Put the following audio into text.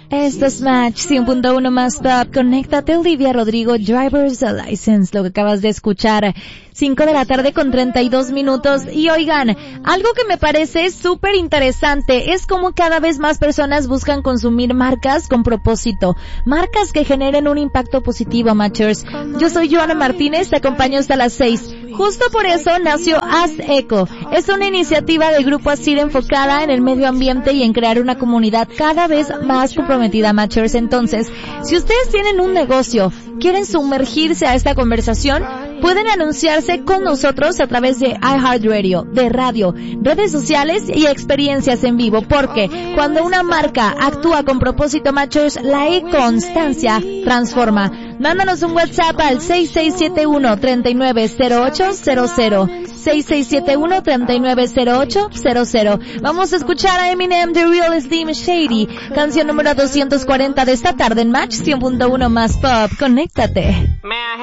Esto es Match 100.1 más top. Conéctate, Olivia Rodrigo, Driver's License, lo que acabas de escuchar. 5 de la tarde con 32 minutos. Y oigan, algo que me parece súper interesante es cómo cada vez más personas buscan consumir marcas con propósito. Marcas que generen un impacto positivo, Matchers. Yo soy Joana Martínez, te acompaño hasta las 6. Justo por eso nació Haz Eco. Es una iniciativa del Grupo Asir enfocada en el medio ambiente y en crear una comunidad cada vez más comprometida, Matchers. Entonces, si ustedes tienen un negocio, quieren sumergirse a esta conversación, pueden anunciarse con nosotros a través de iHeartRadio, de radio, redes sociales y experiencias en vivo, porque cuando una marca actúa con propósito, Matchers, la e-constancia transforma. Mándanos un WhatsApp al 6671-390800. 6671-390800. Vamos a escuchar a Eminem, The Real Slim Shady, canción número 240 de esta tarde en Match 100.1 más pop. Conéctate.